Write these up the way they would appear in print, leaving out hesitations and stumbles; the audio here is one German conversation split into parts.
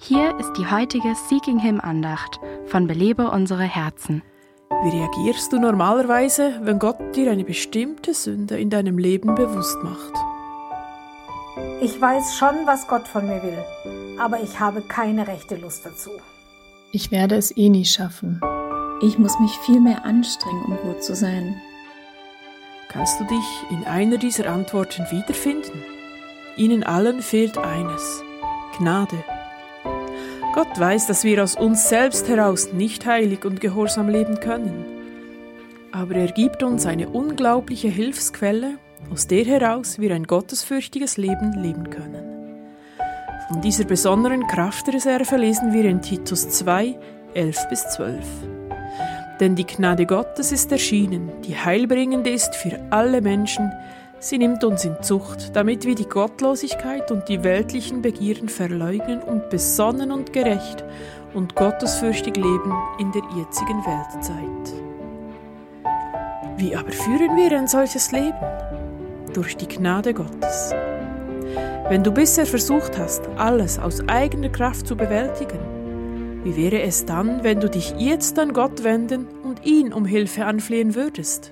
Hier ist die heutige Seeking Him Andacht von Belebe unsere Herzen. Wie reagierst du normalerweise, wenn Gott dir eine bestimmte Sünde in deinem Leben bewusst macht? Ich weiß schon, was Gott von mir will, aber ich habe keine rechte Lust dazu. Ich werde es eh nie schaffen. Ich muss mich viel mehr anstrengen, um gut zu sein. Kannst du dich in einer dieser Antworten wiederfinden? Ihnen allen fehlt eines: Gnade. Gott weiß, dass wir aus uns selbst heraus nicht heilig und gehorsam leben können. Aber er gibt uns eine unglaubliche Hilfsquelle, aus der heraus wir ein gottesfürchtiges Leben leben können. Von dieser besonderen Kraftreserve lesen wir in Titus 2, 11-12. Denn die Gnade Gottes ist erschienen, die heilbringende ist für alle Menschen. Sie nimmt uns in Zucht, damit wir die Gottlosigkeit und die weltlichen Begierden verleugnen und besonnen und gerecht und gottesfürchtig leben in der jetzigen Weltzeit. Wie aber führen wir ein solches Leben? Durch die Gnade Gottes. Wenn du bisher versucht hast, alles aus eigener Kraft zu bewältigen, wie wäre es dann, wenn du dich jetzt an Gott wenden und ihn um Hilfe anflehen würdest?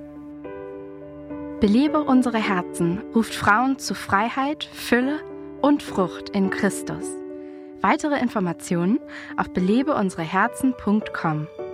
Belebe unsere Herzen ruft Frauen zu Freiheit, Fülle und Frucht in Christus. Weitere Informationen auf belebeunsereherzen.com.